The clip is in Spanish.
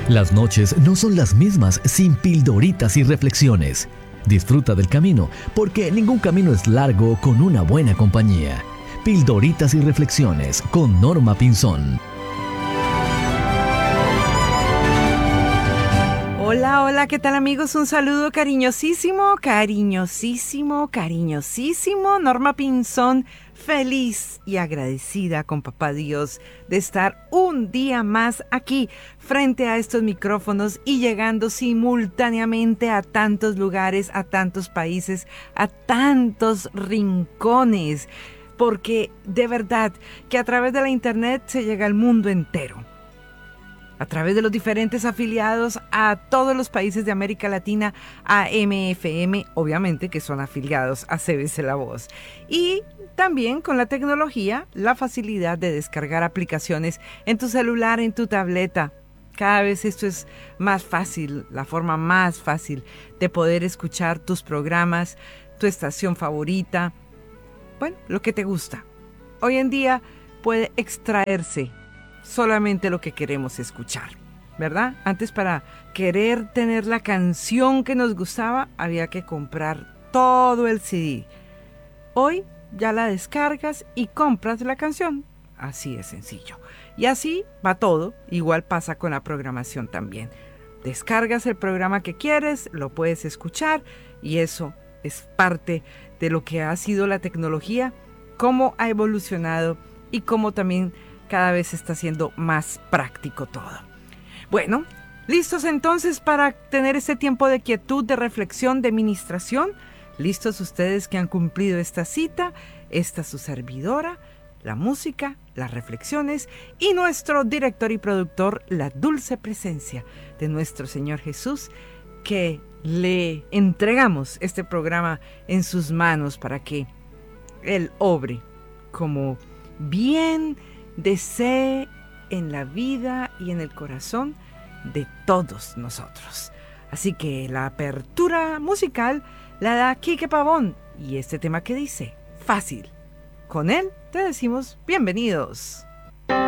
Las noches no son las mismas sin pildoritas y reflexiones. Disfruta del camino, porque ningún camino es largo con una buena compañía. Pildoritas y reflexiones con Norma Pinzón. Hola, hola, ¿qué tal amigos? Un saludo cariñosísimo, cariñosísimo, cariñosísimo. Norma Pinzón, feliz y agradecida con Papá Dios de estar un día más aquí frente a estos micrófonos y llegando simultáneamente a tantos lugares, a tantos países, a tantos rincones. Porque de verdad que a través de la internet se llega al mundo entero. A través de los diferentes afiliados a todos los países de América Latina, a MFM, obviamente que son afiliados a CBC La Voz. Y también con la tecnología, la facilidad de descargar aplicaciones en tu celular, en tu tableta. Cada vez esto es más fácil, la forma más fácil de poder escuchar tus programas, tu estación favorita, bueno, lo que te gusta. Hoy en día puede extraerse solamente lo que queremos escuchar, ¿verdad? Antes, para querer tener la canción que nos gustaba, había que comprar todo el CD. Hoy ya la descargas y compras la canción. Así de sencillo. Y así va todo. Igual pasa con la programación también. Descargas el programa que quieres, lo puedes escuchar, y eso es parte de lo que ha sido la tecnología, cómo ha evolucionado y cómo también cada vez está siendo más práctico todo. Bueno, ¿listos entonces para tener este tiempo de quietud, de reflexión, de ministración? ¿Listos ustedes que han cumplido esta cita? Esta su servidora, la música, las reflexiones y nuestro director y productor, la dulce presencia de nuestro Señor Jesús, que le entregamos este programa en sus manos para que Él obre como bien desee en la vida y en el corazón de todos nosotros. Así que la apertura musical la da Quique Pavón y este tema que dice Fácil. Con él te decimos bienvenidos.